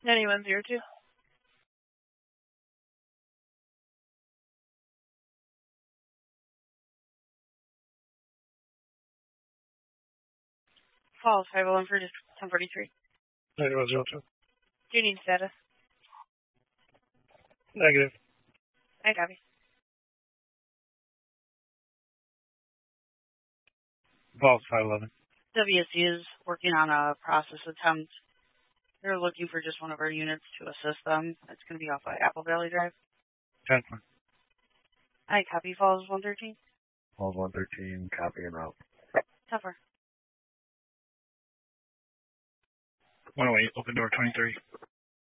9102. Falls 501 for just 1043. 9102. Do you need status? Negative. I copy. Falls 511. WSC is working on a process attempt. They're looking for just one of our units to assist them. It's going to be off by Apple Valley Drive. 10. I copy. Falls 113. Falls 113, copy and route. Tougher. 108, open door 23.